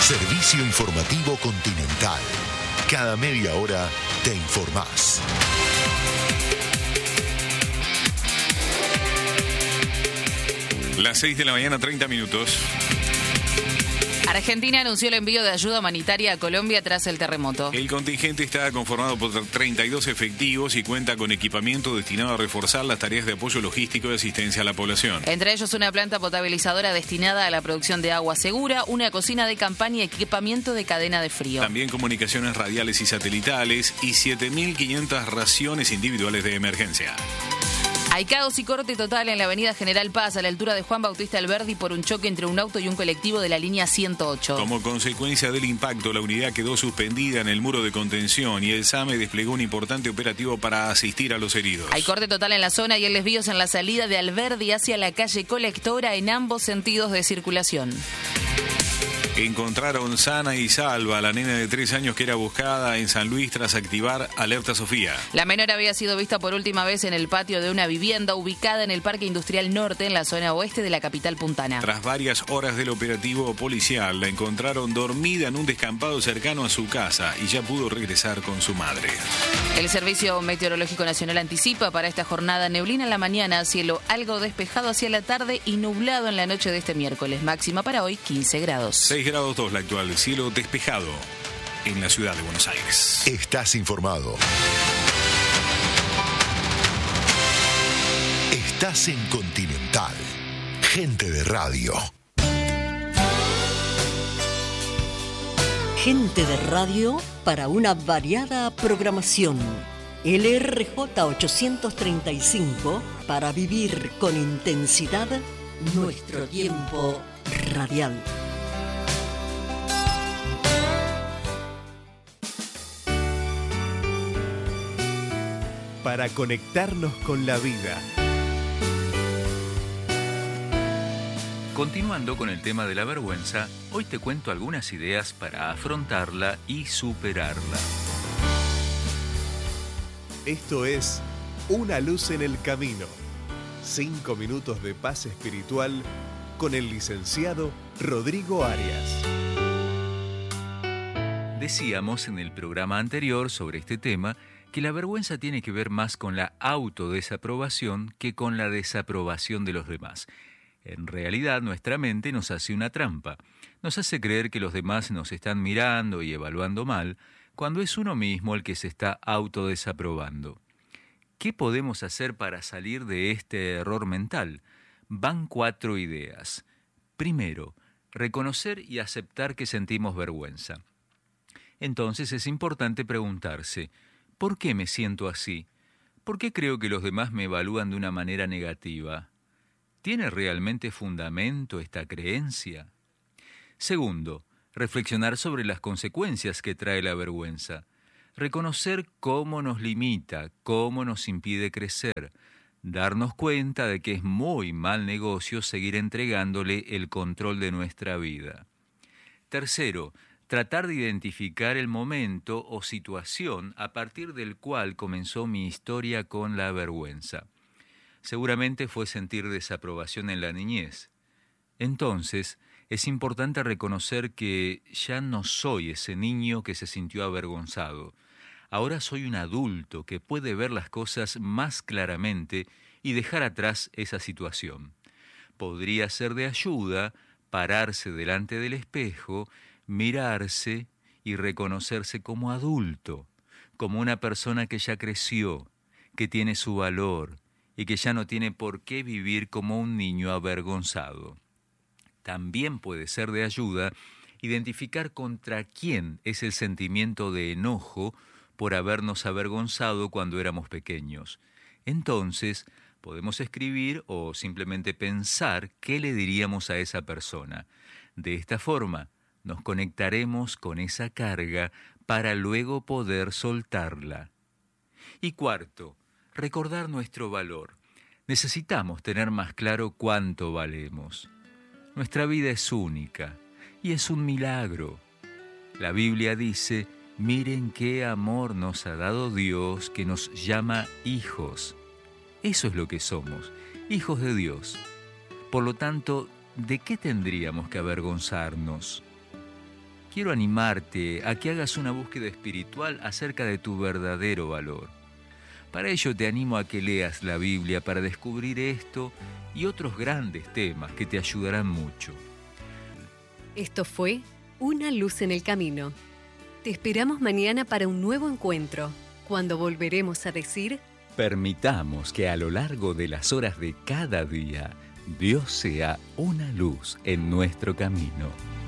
Servicio informativo Continental. Cada media hora te informás. Las 6 de la mañana, 30 minutos. Argentina anunció el envío de ayuda humanitaria a Colombia tras el terremoto. El contingente está conformado por 32 efectivos y cuenta con equipamiento destinado a reforzar las tareas de apoyo logístico y asistencia a la población. Entre ellos una planta potabilizadora destinada a la producción de agua segura, una cocina de campaña y equipamiento de cadena de frío. También comunicaciones radiales y satelitales y 7.500 raciones individuales de emergencia. Hay caos y corte total en la avenida General Paz, a la altura de Juan Bautista Alberdi, por un choque entre un auto y un colectivo de la línea 108. Como consecuencia del impacto, la unidad quedó suspendida en el muro de contención y el SAME desplegó un importante operativo para asistir a los heridos. Hay corte total en la zona y el desvíos en la salida de Alberdi hacia la calle Colectora en ambos sentidos de circulación. Encontraron sana y salva a la nena de 3 años que era buscada en San Luis tras activar Alerta Sofía. La menor había sido vista por última vez en el patio de una vivienda ubicada en el Parque Industrial Norte, en la zona oeste de la capital puntana. Tras varias horas del operativo policial, la encontraron dormida en un descampado cercano a su casa y ya pudo regresar con su madre. El Servicio Meteorológico Nacional anticipa para esta jornada neblina en la mañana, cielo algo despejado hacia la tarde y nublado en la noche de este miércoles. Máxima para hoy 15 grados. 6 grados 2 la actual, cielo despejado en la ciudad de Buenos Aires. Estás informado. Estás en Continental. Gente de radio. Gente de radio para una variada programación. LRJ 835 para vivir con intensidad nuestro tiempo radial. Para conectarnos con la vida. Continuando con el tema de la vergüenza, hoy te cuento algunas ideas para afrontarla y superarla. Esto es Una luz en el camino. 5 minutos de paz espiritual con el licenciado Rodrigo Arias. Decíamos en el programa anterior sobre este tema que la vergüenza tiene que ver más con la autodesaprobación que con la desaprobación de los demás. En realidad, nuestra mente nos hace una trampa. Nos hace creer que los demás nos están mirando y evaluando mal, cuando es uno mismo el que se está autodesaprobando. ¿Qué podemos hacer para salir de este error mental? Van 4 ideas. Primero, reconocer y aceptar que sentimos vergüenza. Entonces es importante preguntarse, ¿por qué me siento así? ¿Por qué creo que los demás me evalúan de una manera negativa? ¿Tiene realmente fundamento esta creencia? Segundo, reflexionar sobre las consecuencias que trae la vergüenza. Reconocer cómo nos limita, cómo nos impide crecer. Darnos cuenta de que es muy mal negocio seguir entregándole el control de nuestra vida. Tercero, tratar de identificar el momento o situación a partir del cual comenzó mi historia con la vergüenza. Seguramente fue sentir desaprobación en la niñez. Entonces, es importante reconocer que ya no soy ese niño que se sintió avergonzado. Ahora soy un adulto que puede ver las cosas más claramente y dejar atrás esa situación. Podría ser de ayuda pararse delante del espejo, mirarse y reconocerse como adulto, como una persona que ya creció, que tiene su valor y que ya no tiene por qué vivir como un niño avergonzado. También puede ser de ayuda identificar contra quién es el sentimiento de enojo por habernos avergonzado cuando éramos pequeños. Entonces, podemos escribir o simplemente pensar qué le diríamos a esa persona. De esta forma, nos conectaremos con esa carga para luego poder soltarla. Y cuarto, recordar nuestro valor. Necesitamos tener más claro cuánto valemos. Nuestra vida es única y es un milagro. La Biblia dice, miren qué amor nos ha dado Dios que nos llama hijos. Eso es lo que somos, hijos de Dios. Por lo tanto, ¿de qué tendríamos que avergonzarnos? quiero animarte a que hagas una búsqueda espiritual acerca de tu verdadero valor. Para ello te animo a que leas la Biblia para descubrir esto y otros grandes temas que te ayudarán mucho. Esto fue Una luz en el camino. Te esperamos mañana para un nuevo encuentro, cuando volveremos a decir: Permitamos que a lo largo de las horas de cada día, Dios sea una luz en nuestro camino.